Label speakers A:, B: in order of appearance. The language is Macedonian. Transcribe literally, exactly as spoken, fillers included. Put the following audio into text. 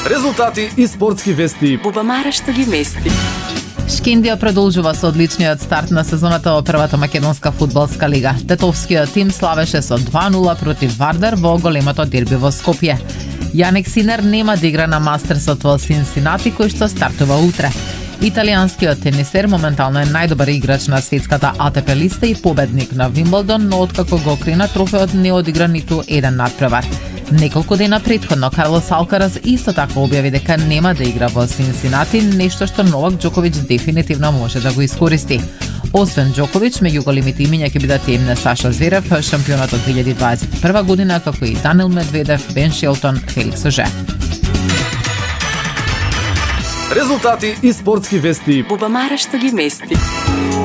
A: Резултати и спортски вести.
B: Бубамара што ги мести.
C: Шкендија продолжува со одличниот старт на сезоната во првата македонска фудбалска лига. Тетовскиот тим славеше со два нула против Вардар во големото дерби во Скопје. Јанек Синер нема да игра на Мастерсот во Синсинати, кој што стартува утре. Италијанскиот тенисер моментално е најдобар играч на светската А Т П листа и победник на Вимблдон, но откако го крена трофеот не одигра ниту еден надпревар. Неколку дена претходно Карлос Алкараз исто така објави дека нема да игра во Синсинати, нешто што Новак Џоковиќ дефинитивно може да го искористи. Освен Џоковиќ, меѓу големите имиња ќе бидат и Саша Зверев, шампионот од две илјади дваесет и прва година, како и Данил Медведев, Бен Шелтон, Феликс Оже.
A: Резултати и спортски вести.
B: Бубамара што ги мести.